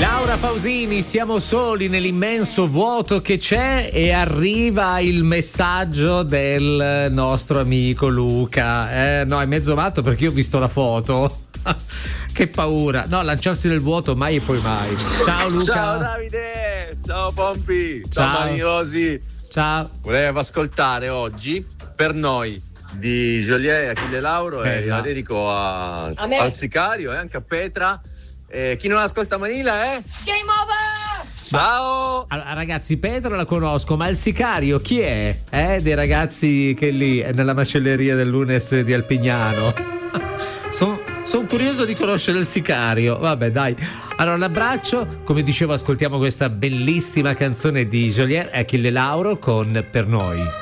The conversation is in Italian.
Laura Pausini, siamo soli nell'immenso vuoto che c'è e arriva il messaggio del nostro amico Luca. No, è mezzo matto perché io ho visto la foto. Che paura. No, lanciarsi nel vuoto mai e poi mai. Ciao Luca. Ciao Davide. Ciao Pompi. Ciao. Ciao Maniosi. Ciao. Volevo ascoltare oggi per noi di Joliet e Achille Lauro e la dedico al Sicario e anche a Petra. Chi non ascolta Manila è Game Over! Ciao! Allora, ragazzi, Petra la conosco, ma il Sicario chi è? Dei ragazzi che lì è nella macelleria del Lunes di Alpignano. Sono curioso di conoscere il Sicario. Vabbè, dai. Allora, un abbraccio. Come dicevo, ascoltiamo questa bellissima canzone di Joliet e Achille Lauro con Per Noi.